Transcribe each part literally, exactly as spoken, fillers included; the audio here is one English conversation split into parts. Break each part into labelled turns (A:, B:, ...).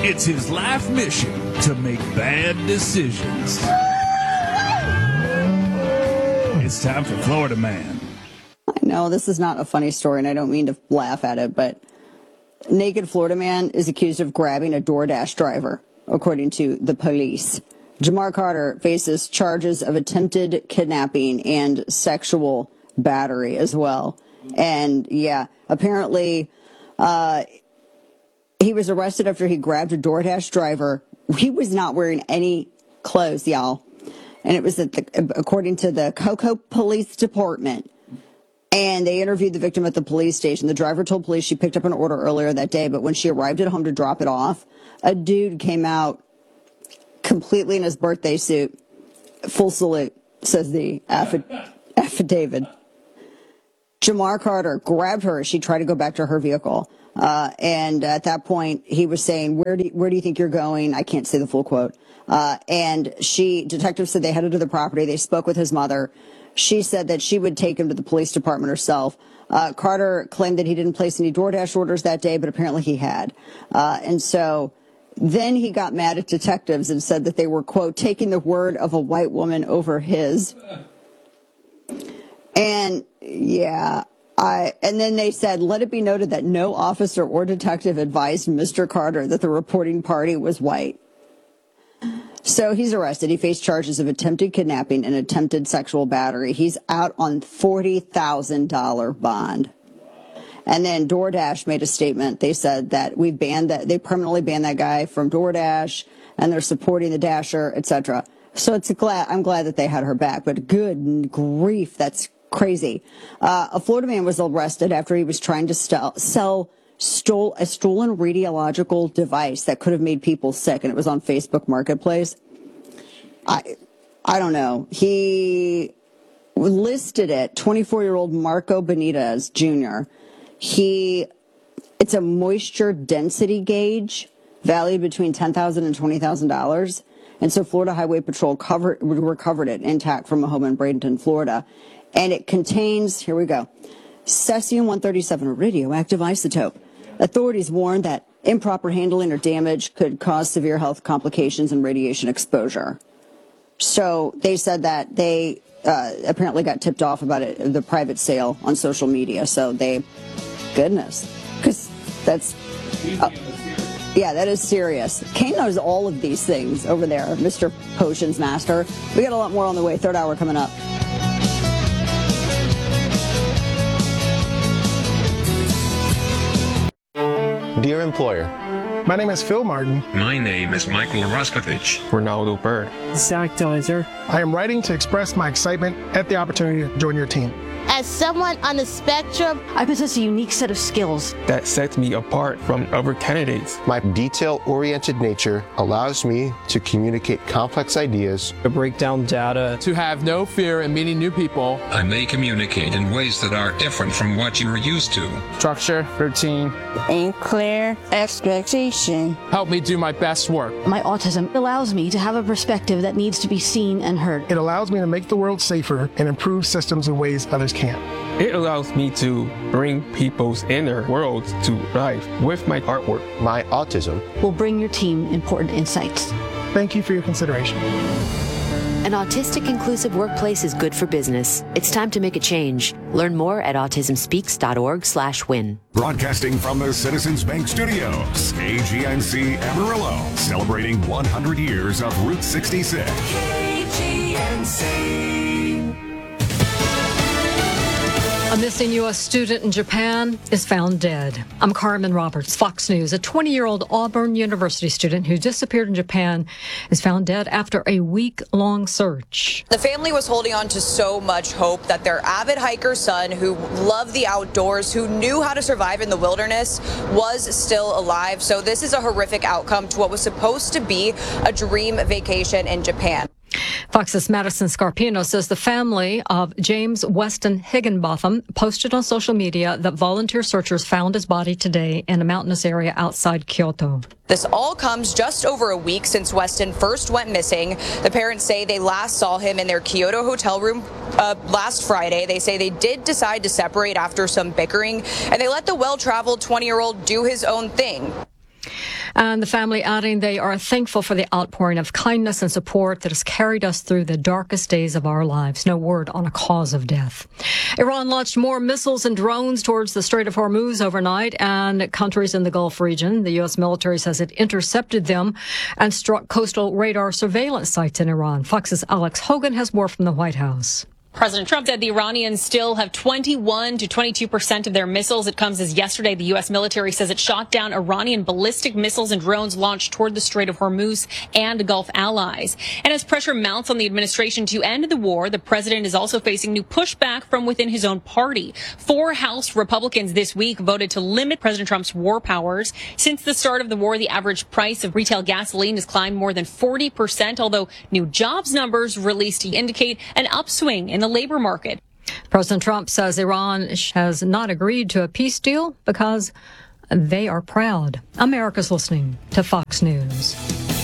A: It's his life mission to make bad decisions. It's time for Florida Man.
B: I know this is not a funny story, and I don't mean to laugh at it, but naked Florida man is accused of grabbing a DoorDash driver, according to the police. Jamar Carter faces charges of attempted kidnapping and sexual battery as well. And yeah, apparently uh, he was arrested after he grabbed a DoorDash driver. He was not wearing any clothes, y'all. And it was at the, according to the Cocoa Police Department. And they interviewed the victim at the police station. The driver told police she picked up an order earlier that day, but when she arrived at home to drop it off, a dude came out completely in his birthday suit. Full salute, says the affid- affidavit. Jamar Carter grabbed her as she tried to go back to her vehicle. Uh, and at that point, he was saying, where do you, where do you think you're going? I can't say the full quote. Uh, and she, detectives said they headed to the property. They spoke with his mother. She said that she would take him to the police department herself. Uh, Carter claimed that he didn't place any DoorDash orders that day, but apparently he had. Uh, and so then he got mad at detectives and said that they were, quote, taking the word of a white woman over his. And yeah, I, and then they said, let it be noted that no officer or detective advised Mister Carter that the reporting party was white. So he's arrested. He faced charges of attempted kidnapping and attempted sexual battery. He's out on forty thousand dollars bond. And then DoorDash made a statement. They said that we banned that, they permanently banned that guy from DoorDash, and they're supporting the Dasher, et cetera. So it's a glad, I'm glad that they had her back, but good grief, that's crazy. Uh, a Florida man was arrested after he was trying to st- sell stole a stolen radiological device that could have made people sick, and it was on Facebook Marketplace. I, I don't know. He listed it, twenty-four-year-old Marco Benitez Junior He, it's a moisture density gauge valued between ten thousand dollars and twenty thousand dollars. And so Florida Highway Patrol covered, recovered it intact from a home in Bradenton, Florida. And it contains, here we go, cesium one thirty-seven, a radioactive isotope. Authorities warned that improper handling or damage could cause severe health complications and radiation exposure. So they said that they uh, apparently got tipped off about it, the private sale on social media. So they, goodness, because that's, uh, yeah, that is serious. Kane knows all of these things over there, Mister Potions Master. We got a lot more on the way. Third hour coming up.
C: Dear employer,
D: my name is Phil Martin.
E: My name is Michael Roskovich.
C: Ronaldo Bird.
F: Zach Deiser.
D: I am writing to express my excitement at the opportunity to join your team.
G: As someone on the spectrum,
F: I possess a unique set of skills
C: that sets me apart from other candidates.
H: My detail-oriented nature allows me to communicate complex ideas,
I: to break down data,
J: to have no fear in meeting new people.
E: I may communicate in ways that are different from what you're used to.
J: Structure, routine,
G: and clear expectation.
J: Help me do my best work.
F: My autism allows me to have a perspective that needs to be seen and heard.
D: It allows me to make the world safer and improve systems in ways others can't.
C: It allows me to bring people's inner worlds to life with my artwork.
H: My autism
F: will bring your team important insights.
D: Thank you for your consideration.
K: An autistic inclusive workplace is good for business. It's time to make a change. Learn more at autism speaks dot org slash win.
L: Broadcasting from the Citizens Bank Studios, A G N C Amarillo, celebrating one hundred years of Route sixty-six. A G N C.
M: A missing U S student in Japan is found dead. I'm Carmen Roberts, Fox News. A twenty-year-old Auburn University student who disappeared in Japan is found dead after a week-long search.
N: The family was holding on to so much hope that their avid hiker son, who loved the outdoors, who knew how to survive in the wilderness, was still alive. So this is a horrific outcome to what was supposed to be a dream vacation in Japan.
M: Fox's Madison Scarpino says the family of James Weston Higginbotham posted on social media that volunteer searchers found his body today in a mountainous area outside Kyoto.
N: This all comes just over a week since Weston first went missing. The parents say they last saw him in their Kyoto hotel room uh, last Friday. They say they did decide to separate after some bickering, and they let the well-traveled twenty-year-old do his own thing.
M: And the family adding they are thankful for the outpouring of kindness and support that has carried us through the darkest days of our lives. No word on a cause of death. Iran launched more missiles and drones towards the Strait of Hormuz overnight and countries in the Gulf region. The U S military says it intercepted them and struck coastal radar surveillance sites in Iran. Fox's Alex Hogan has more from the White House.
I: President Trump said the Iranians still have twenty-one to twenty-two percent of their missiles. It comes as yesterday the U S military says it shot down Iranian ballistic missiles and drones launched toward the Strait of Hormuz and Gulf allies. And as pressure mounts on the administration to end the war, the president is also facing new pushback from within his own party. Four House Republicans this week voted to limit President Trump's war powers. Since the start of the war, the average price of retail gasoline has climbed more than forty percent, although new jobs numbers released indicate an upswing in the labor market.
M: President Trump says Iran has not agreed to a peace deal because they are proud. America's listening to Fox News.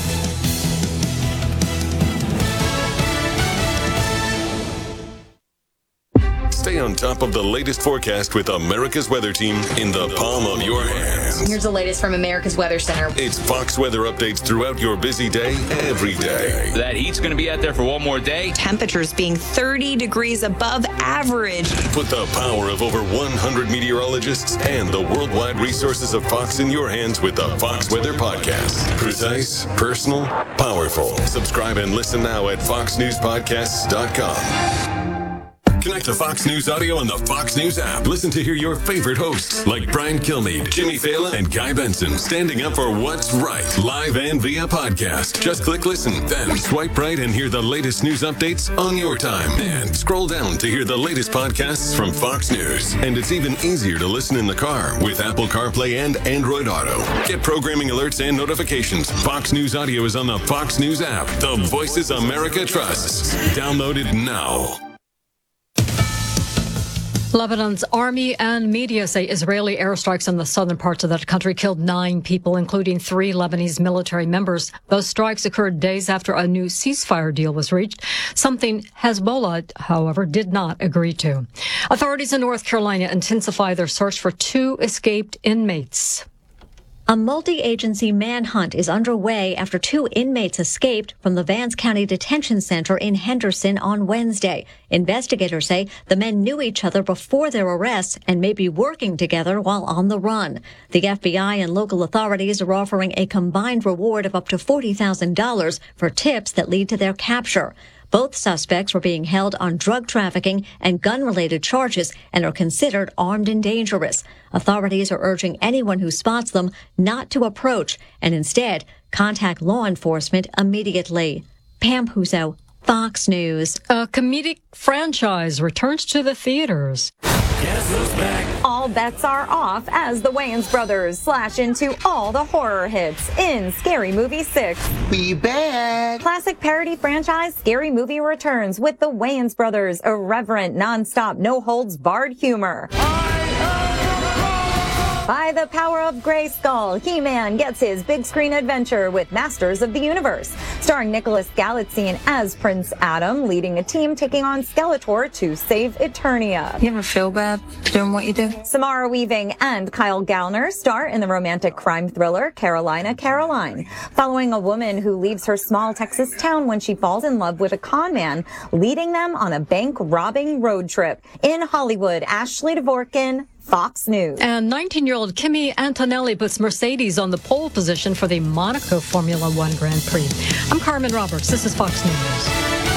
O: Stay on top of the latest forecast with America's Weather Team in the palm of your hands.
P: Here's the latest from America's Weather Center.
O: It's Fox weather updates throughout your busy day, every day.
Q: That heat's going to be out there for one more day.
R: Temperatures being thirty degrees above average.
O: Put the power of over one hundred meteorologists and the worldwide resources of Fox in your hands with the Fox Weather Podcast. Precise, personal, powerful. Subscribe and listen now at fox news podcasts dot com. Connect to Fox News Audio on the Fox News app. Listen to hear your favorite hosts like Brian Kilmeade, Jimmy Fallon, and Guy Benson standing up for what's right, live and via podcast. Just click listen, then swipe right and hear the latest news updates on your time. And scroll down to hear the latest podcasts from Fox News. And it's even easier to listen in the car with Apple CarPlay and Android Auto. Get programming alerts and notifications. Fox News Audio is on the Fox News app. The voices America trusts. Download it now.
M: Lebanon's army and media say Israeli airstrikes in the southern parts of that country killed nine people, including three Lebanese military members. Those strikes occurred days after a new ceasefire deal was reached, something Hezbollah, however, did not agree to. Authorities in North Carolina intensify their search for two escaped inmates.
S: A multi-agency manhunt is underway after two inmates escaped from the Vance County Detention Center in Henderson on Wednesday. Investigators say the men knew each other before their arrests and may be working together while on the run. The F B I and local authorities are offering a combined reward of up to forty thousand dollars for tips that lead to their capture. Both suspects were being held on drug trafficking and gun-related charges and are considered armed and dangerous. Authorities are urging anyone who spots them not to approach and instead contact law enforcement immediately. Pam Puzo, Fox News.
M: A comedic franchise returns to the theaters.
T: Guess who's back? All bets are off as the Wayans brothers slash into all the horror hits in Scary Movie six.
U: We back!
T: Classic parody franchise Scary Movie returns with the Wayans brothers' irreverent, non-stop, no-holds-barred humor. By the power of Grayskull, He-Man gets his big screen adventure with Masters of the Universe, starring Nicholas Galitzine as Prince Adam, leading a team taking on Skeletor to save Eternia.
U: You ever feel bad doing what you do?
T: Samara Weaving and Kyle Gallner star in the romantic crime thriller Carolina Caroline, following a woman who leaves her small Texas town when she falls in love with a con man, leading them on a bank robbing road trip. In Hollywood, Ashley Dvorkin, Fox News.
M: And nineteen-year-old Kimi Antonelli puts Mercedes on the pole position for the Monaco Formula One Grand Prix. I'm Carmen Roberts. This is Fox News.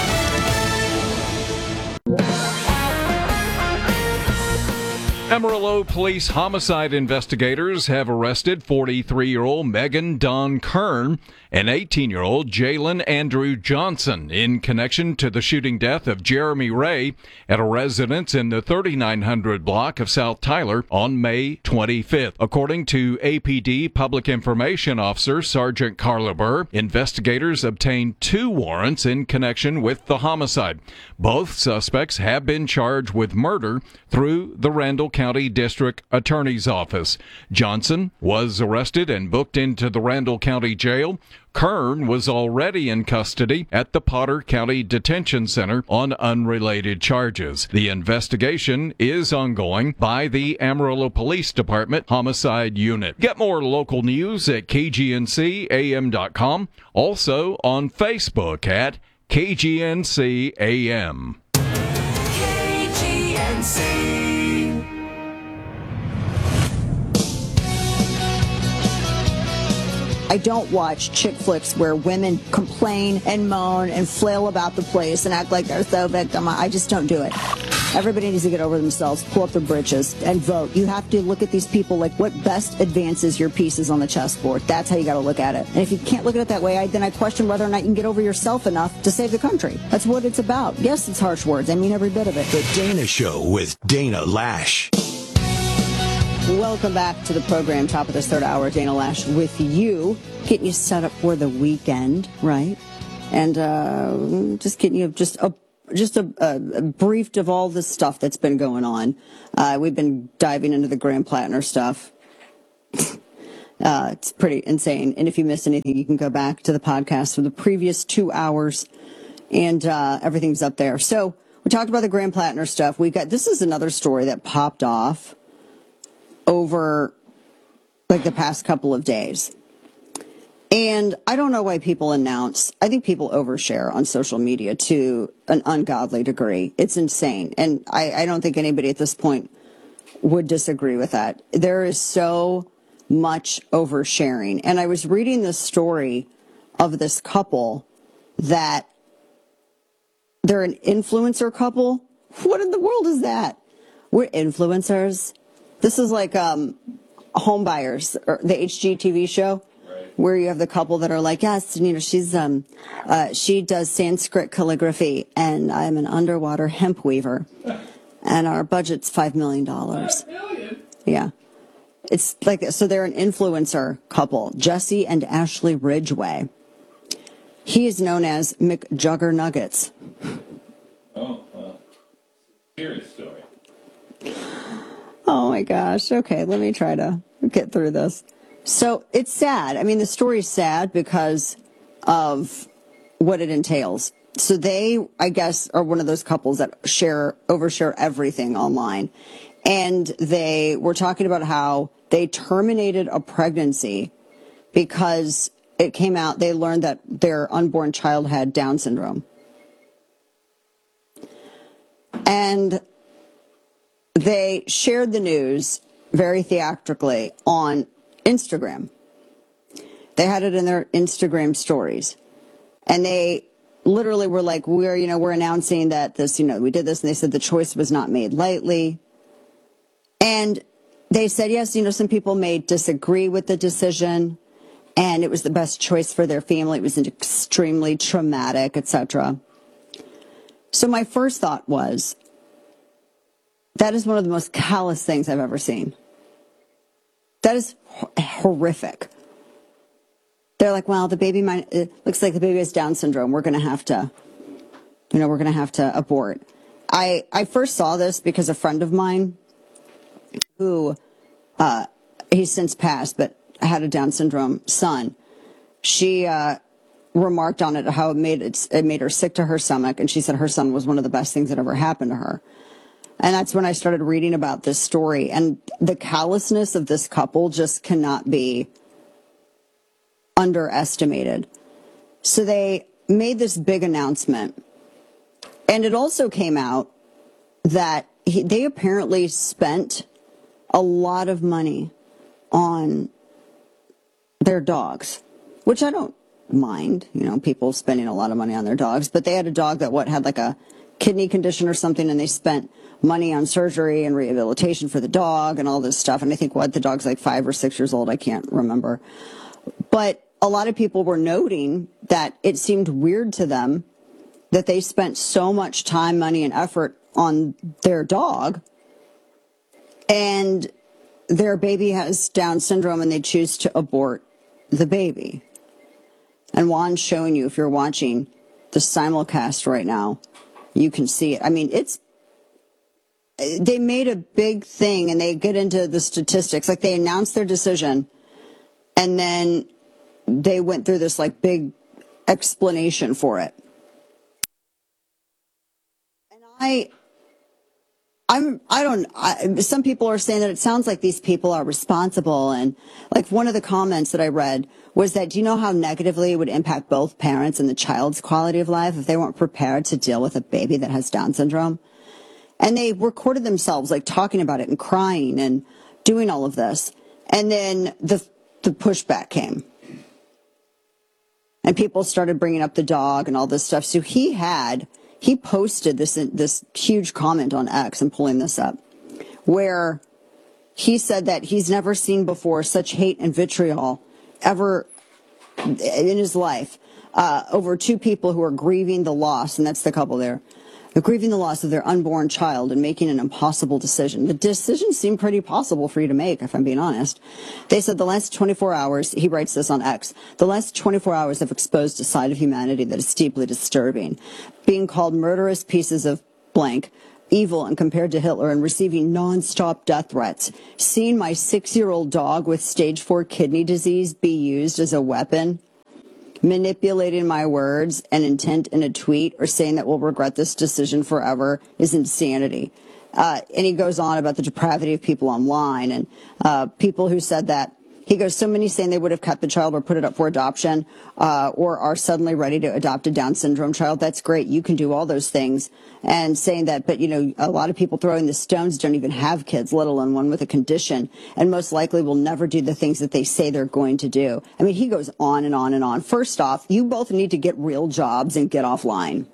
V: Amarillo police homicide investigators have arrested forty-three-year-old Megan Dawn Kern and eighteen-year-old Jalen Andrew Johnson in connection to the shooting death of Jeremy Ray at a residence in the thirty-nine hundred block of South Tyler on May twenty-fifth. According to A P D Public Information Officer Sergeant Carla Burr, investigators obtained two warrants in connection with the homicide. Both suspects have been charged with murder through the Randall County County District Attorney's Office. Johnson was arrested and booked into the Randall County Jail. Kern was already in custody at the Potter County Detention Center on unrelated charges. The investigation is ongoing by the Amarillo Police Department Homicide Unit. Get more local news at K G N C A M dot com. Also on Facebook at K G N C A M.
A: K G N C.
B: I don't watch chick flicks where women complain and moan and flail about the place and act like they're so victim. I just don't do it. Everybody needs to get over themselves, pull up their britches, and vote. You have to look at these people like what best advances your pieces on the chessboard. That's how you got to look at it. And if you can't look at it that way, I, then I question whether or not you can get over yourself enough to save the country. That's what it's about. Yes, it's harsh words. I mean every bit of it.
W: The Dana Show with Dana Lash.
B: Welcome back to the program, top of this third hour. Dana Lash with you, getting you set up for the weekend, right? And uh, just getting you just a just a, a briefed of all this stuff that's been going on. Uh, we've been diving into the Graham Plattner stuff. uh, it's pretty insane. And if you missed anything, you can go back to the podcast for the previous two hours, and uh, everything's up there. So we talked about the Graham Plattner stuff. We got this is another story that popped off over like the past couple of days. And I don't know why people announce, I think people overshare on social media to an ungodly degree. It's insane. And I, I don't think anybody at this point would disagree with that. There is so much oversharing. And I was reading this story of this couple that they're an influencer couple. What in the world is that? We're influencers. This is like um, Home Buyers, or the H G T V show, right, where you have the couple that are like, yes, you know, she's um, uh, she does Sanskrit calligraphy, and I'm an underwater hemp weaver, and our budget's five million dollars. Five million? Yeah, it's like so. They're an influencer couple, Jesse and Ashley Ridgway. He is known as McJuggernuggets.
X: Oh, well, serious story.
B: Oh my gosh. Okay, let me try to get through this. So it's sad. I mean, the story's sad because of what it entails. So they, I guess, are one of those couples that share, overshare everything online. And they were talking about how they terminated a pregnancy because it came out, they learned that their unborn child had Down syndrome. And they shared the news very theatrically on Instagram. They had it in their Instagram stories. And they literally were like, we're, you know, we're announcing that this, you know, we did this. And they said the choice was not made lightly. And they said, yes, you know, some people may disagree with the decision. And it was the best choice for their family. It was extremely traumatic, et cetera. So my first thought was, that is one of the most callous things I've ever seen. That is horrific. They're like, well, the baby might, it looks like the baby has Down syndrome. We're going to have to, you know, we're going to have to abort. I, I first saw this because a friend of mine who, uh, he's since passed, but had a Down syndrome son. She, uh, remarked on it, how it made it, it made her sick to her stomach. And she said her son was one of the best things that ever happened to her. And that's when I started reading about this story. And the callousness of this couple just cannot be underestimated. So they made this big announcement. And it also came out that he, they apparently spent a lot of money on their dogs, which I don't mind, you know, people spending a lot of money on their dogs. But they had a dog that, what, had like a kidney condition or something, and they spent money on surgery and rehabilitation for the dog and all this stuff. And I think, what, the dog's like five or six years old. I can't remember. But a lot of people were noting that it seemed weird to them that they spent so much time, money, and effort on their dog, and their baby has Down syndrome, and they choose to abort the baby. And Juan's showing you, if you're watching the simulcast right now, you can see it. I mean, it's they made a big thing, and they get into the statistics. Like, they announced their decision, and then they went through this like big explanation for it. And I, I'm, I don't, I, some people are saying that it sounds like these people are responsible. And like one of the comments that I read was that, do you know how negatively it would impact both parents and the child's quality of life if they weren't prepared to deal with a baby that has Down syndrome? And they recorded themselves like talking about it and crying and doing all of this. And then the the pushback came. And people started bringing up the dog and all this stuff. So he had, he posted this this huge comment on X, I'm pulling this up, where he said that he's never seen before such hate and vitriol ever in his life uh, over two people who are grieving the loss, and that's the couple there. They're grieving the loss of their unborn child and making an impossible decision. The decision seemed pretty possible for you to make, if I'm being honest. They said the last twenty-four hours, he writes this on X, the last twenty-four hours have exposed a side of humanity that is deeply disturbing. Being called murderous pieces of blank, evil and compared to Hitler, and receiving nonstop death threats. Seeing my six-year-old dog with stage four kidney disease be used as a weapon. Manipulating my words and intent in a tweet or saying that we'll regret this decision forever is insanity. Uh, and he goes on about the depravity of people online and uh, people who said that. He goes, so many saying they would have kept the child or put it up for adoption uh, or are suddenly ready to adopt a Down syndrome child. That's great. You can do all those things. And saying that, but, you know, a lot of people throwing the stones don't even have kids, let alone one with a condition, and most likely will never do the things that they say they're going to do. I mean, he goes on and on and on. First off, you both need to get real jobs and get offline.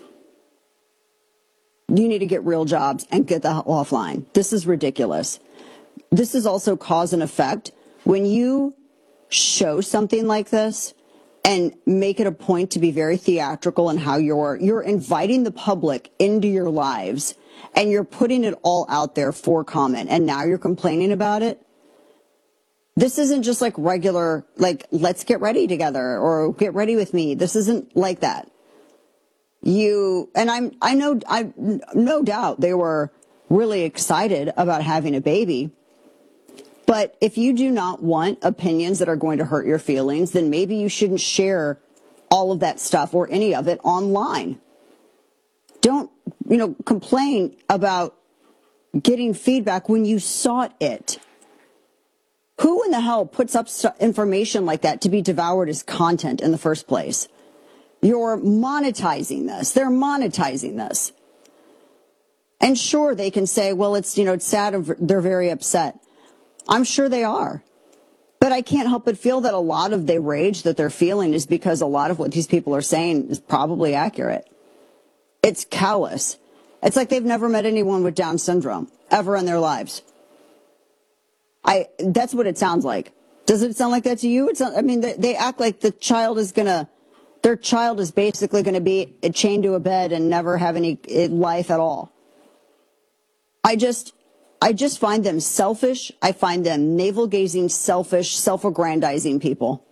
B: You need to get real jobs and get the hell offline. This is ridiculous. This is also cause and effect. When you show something like this and make it a point to be very theatrical in how you're you're inviting the public into your lives and you're putting it all out there for comment, and now you're complaining about it. This isn't just like regular, like, let's get ready together or get ready with me. This isn't like that. You, and I'm, I know, I, no doubt they were really excited about having a baby. But if you do not want opinions that are going to hurt your feelings, then maybe you shouldn't share all of that stuff or any of it online. Don't, you know, complain about getting feedback when you sought it. Who in the hell puts up information like that to be devoured as content in the first place? You're monetizing this. They're monetizing this. And sure, they can say, well, it's, you know, it's sad and they're very upset. I'm sure they are. But I can't help but feel that a lot of the rage that they're feeling is because a lot of what these people are saying is probably accurate. It's callous. It's like they've never met anyone with Down syndrome ever in their lives. I, that's what it sounds like. Does it sound like that to you? It's, I mean, they, they act like the child is going to, their child is basically going to be chained to a bed and never have any life at all. I just... I just find them selfish. I find them navel-gazing, selfish, self-aggrandizing people.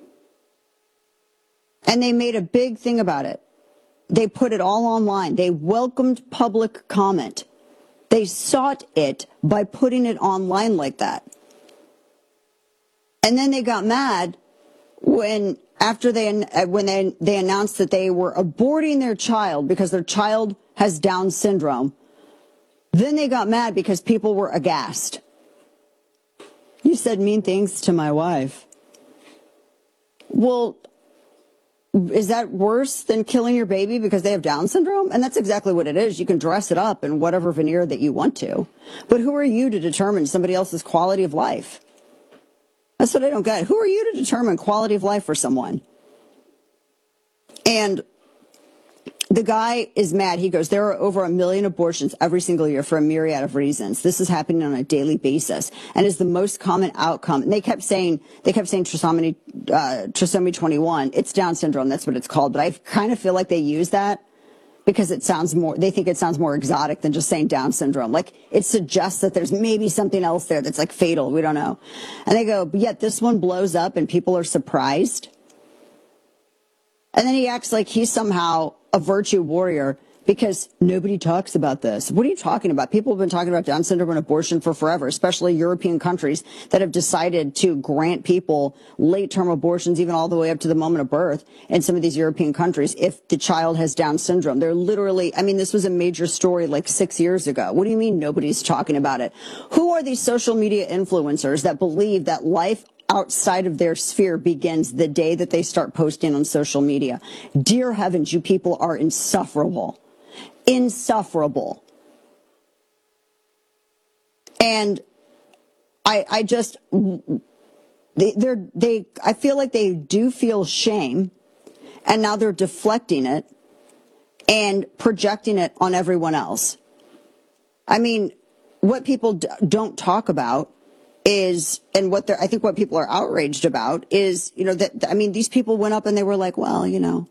B: And they made a big thing about it. They put it all online. They welcomed public comment. They sought it by putting it online like that. And then they got mad when, after they, when they, they announced that they were aborting their child because their child has Down syndrome. Then they got mad because people were aghast. You said mean things to my wife. Well, is that worse than killing your baby because they have Down syndrome? And that's exactly what it is. You can dress it up in whatever veneer that you want to. But who are you to determine somebody else's quality of life? That's what I don't get. Who are you to determine quality of life for someone? And the guy is mad. He goes, there are over a million abortions every single year for a myriad of reasons. This is happening on a daily basis and is the most common outcome. And they kept saying, they kept saying trisomy, uh, trisomy twenty-one. It's Down syndrome. That's what it's called. But I kind of feel like they use that because it sounds more, they think it sounds more exotic than just saying Down syndrome. Like it suggests that there's maybe something else there that's like fatal. We don't know. And they go, but yet this one blows up and people are surprised. And then he acts like he's somehow a virtue warrior because nobody talks about this. What are you talking about? People have been talking about Down syndrome and abortion for forever, especially European countries that have decided to grant people late-term abortions, even all the way up to the moment of birth in some of these European countries, if the child has Down syndrome. They're literally, I mean, this was a major story like six years ago. What do you mean nobody's talking about it? Who are these social media influencers that believe that life outside of their sphere begins the day that they start posting on social media? Dear heavens, you people are insufferable. Insufferable. And I, I just, they, they're, they, I feel like they do feel shame, and now they're deflecting it and projecting it on everyone else. I mean, what people d- don't talk about is, and what they're, I think what people are outraged about is, you know, that, I mean, these people went up and they were like, well, you know,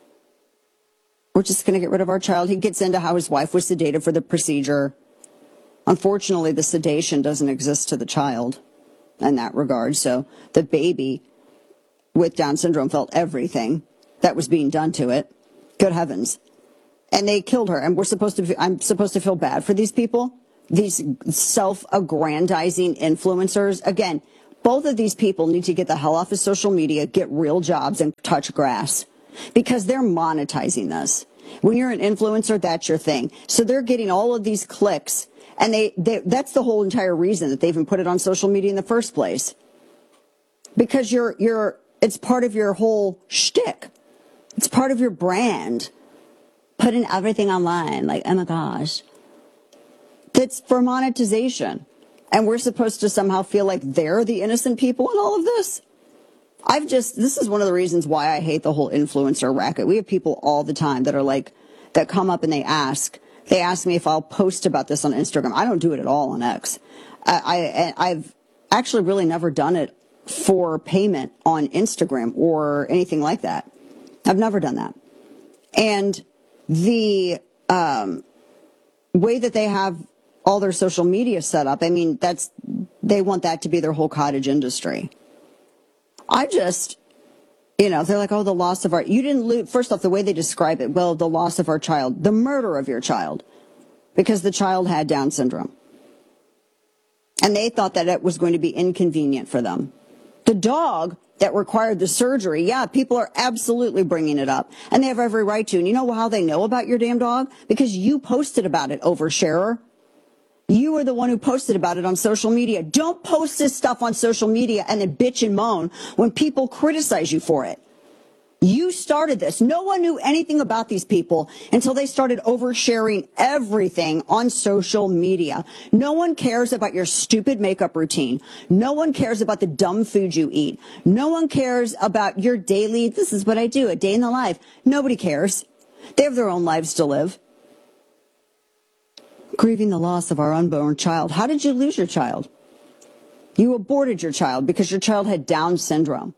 B: we're just going to get rid of our child. He gets into how his wife was sedated for the procedure. Unfortunately, the sedation doesn't exist to the child in that regard. So the baby with Down syndrome felt everything that was being done to it. Good heavens. And they killed her. And we're supposed to, I'm supposed to feel bad for these people, these self-aggrandizing influencers. Again, both of these people need to get the hell off of social media, get real jobs, and touch grass, because they're monetizing this. When you're an influencer, that's your thing. So they're getting all of these clicks, and they, they that's the whole entire reason that they even put it on social media in the first place. Because you're you're it's part of your whole shtick. It's part of your brand. Putting everything online, like, oh my gosh. That's for monetization. And we're supposed to somehow feel like they're the innocent people in all of this? I've just, this is one of the reasons why I hate the whole influencer racket. We have people all the time that are like, that come up and they ask, they ask me if I'll post about this on Instagram. I don't do it at all on X. I, I, I've actually really never done it for payment on Instagram or anything like that. I've never done that. And the um, way that they have all their social media set up, I mean, that's, they want that to be their whole cottage industry. I just, you know, they're like, oh, the loss of our, you didn't lose, first off, the way they describe it, well, the loss of our child, the murder of your child, because the child had Down syndrome. And they thought that it was going to be inconvenient for them. The dog that required the surgery, yeah, people are absolutely bringing it up, and they have every right to. And you know how they know about your damn dog? Because you posted about it, oversharer. You were the one who posted about it on social media. Don't post this stuff on social media and then bitch and moan when people criticize you for it. You started this. No one knew anything about these people until they started oversharing everything on social media. No one cares about your stupid makeup routine. No one cares about the dumb food you eat. No one cares about your daily, this is what I do, a day in the life. Nobody cares. They have their own lives to live. Grieving the loss of our unborn child. How did you lose your child? You aborted your child because your child had Down syndrome.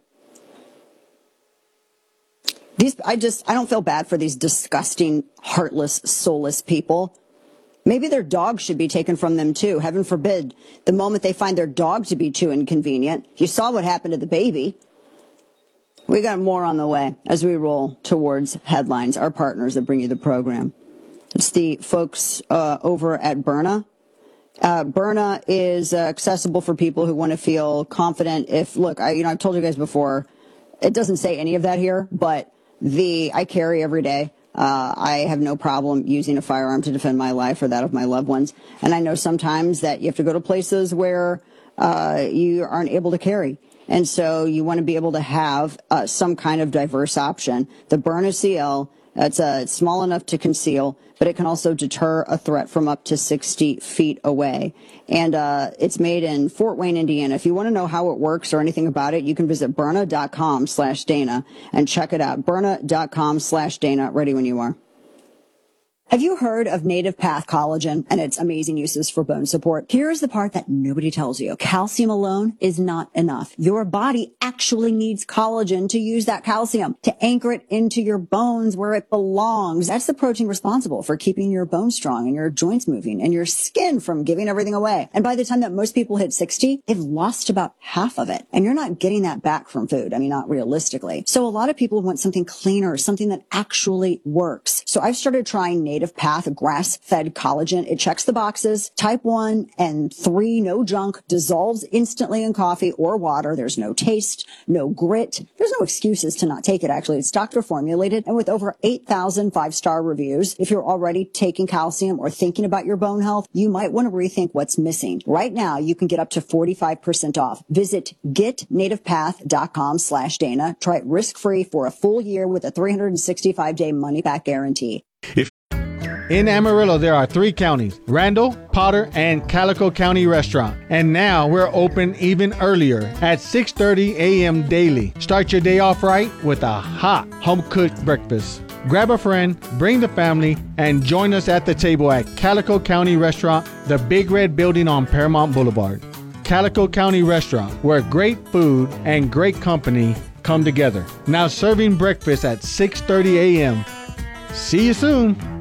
B: These, I just, I don't feel bad for these disgusting, heartless, soulless people. Maybe their dog should be taken from them too. Heaven forbid, the moment they find their dog to be too inconvenient. You saw what happened to the baby. We got more on the way as we roll towards headlines, our partners that bring you the program. It's the folks uh, over at Byrna. Uh, Byrna is uh, accessible for people who want to feel confident. If, look, I, you know, I've told you guys before, it doesn't say any of that here, but the, I carry every day. Uh, I have no problem using a firearm to defend my life or that of my loved ones. And I know sometimes that you have to go to places where uh, you aren't able to carry. And so you want to be able to have uh, some kind of diverse option. The Byrna C L, it's, uh, it's small enough to conceal, but it can also deter a threat from up to sixty feet away. And uh, it's made in Fort Wayne, Indiana. If you want to know how it works or anything about it, you can visit Byrna.com slash Dana and check it out. Byrna.com slash Dana. Ready when you are. Have you heard of Native Path Collagen and its amazing uses for bone support? Here's the part that nobody tells you. Calcium alone is not enough. Your body actually needs collagen to use that calcium, to anchor it into your bones where it belongs. That's the protein responsible for keeping your bones strong and your joints moving and your skin from giving everything away. And by the time that most people hit sixty, they've lost about half of it. And you're not getting that back from food. I mean, not realistically. So a lot of people want something cleaner, something that actually works. So I've started trying Native Native Path grass-fed collagen. It checks the boxes. Type one and three, no junk, dissolves instantly in coffee or water. There's no taste, no grit. There's no excuses to not take it, actually. It's doctor formulated and with over eight thousand five-star reviews. If you're already taking calcium or thinking about your bone health, you might want to rethink what's missing. Right now, you can get up to forty-five percent off. Visit getnativepath.com slash Dana. Try it risk-free for a full year with a three hundred sixty-five day money-back guarantee.
C: If In Amarillo, there are three counties, Randall, Potter, and Calico County Restaurant. And now we're open even earlier at six thirty a.m. daily. Start your day off right with a hot home-cooked breakfast. Grab a friend, bring the family, and join us at the table at Calico County Restaurant, the Big Red Building on Paramount Boulevard. Calico County Restaurant, where great food and great company come together. Now serving breakfast at six thirty a.m. See you soon.